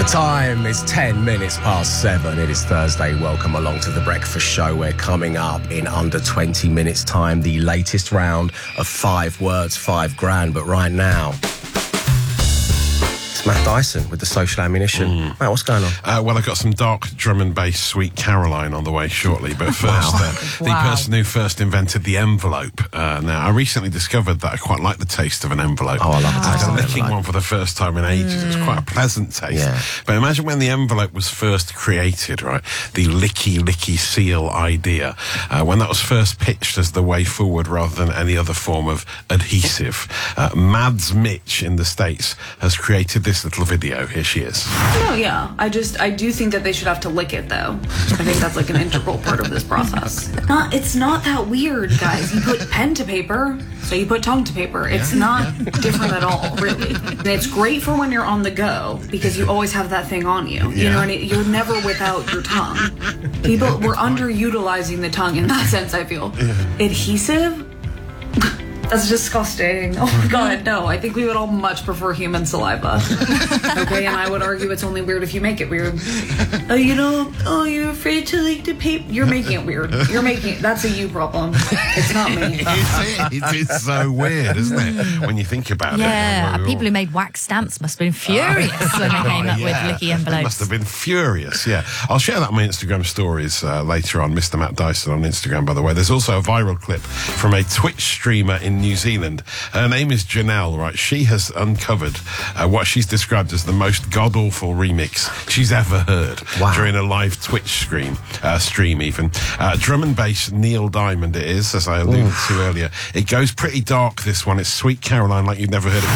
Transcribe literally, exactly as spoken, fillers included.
The time is ten minutes past seven. It is Thursday. Welcome along to The Breakfast Show. We're coming up in under twenty minutes' time, the latest round of five words, five grand. But right now, it's Matt Dyson with the Social Ammunition. Mm. Matt, what's going on? Uh, well, I've got some dark drum and bass Sweet Caroline on the way shortly. But first, wow. uh, the wow. person who first invented the envelope. Uh, now, I recently discovered that I quite like the taste of an envelope. Oh, I love the taste After of an licking one for the first time in ages, mm. it was quite a pleasant taste. Yeah. But imagine when the envelope was first created, right? The licky, licky seal idea. Uh, when that was first pitched as the way forward rather than any other form of adhesive. Uh, Mads Mitch in the States has created this little video. Here she is. No, yeah. I just, I do think that they should have to lick it, though. I think that's like an integral part of this process. Not, it's not that weird, guys. You put pen to paper, so you put tongue to paper. It's yeah, not yeah. different at all, really. And it's great for when you're on the go, because you always have that thing on you. You yeah. know what I mean? You're never without your tongue. People, we're underutilizing the tongue in that sense, I feel. Yeah. Adhesive? That's disgusting. Oh my god, no. I think we would all much prefer human saliva. Okay, and I would argue it's only weird if you make it weird. Oh, you know, oh, you're afraid to lick the paper. You're making it weird. You're making it, that's a you problem. It's not me. It is so weird, isn't it? When you think about yeah, it. Yeah, people who made wax stamps must have been furious uh, when they came up yeah. with licky envelopes. They must have been furious, yeah. I'll share that on my Instagram stories uh, later on. Mister Matt Dyson on Instagram, by the way. There's also a viral clip from a Twitch streamer in New Zealand. Her name is Janelle, right? She has uncovered uh, what she's described as the most god-awful remix she's ever heard wow. during a live Twitch stream, uh, stream even. Uh, drum and bass Neil Diamond it is, as I alluded Oof. to earlier. It goes pretty dark, this one. It's Sweet Caroline like you've never heard it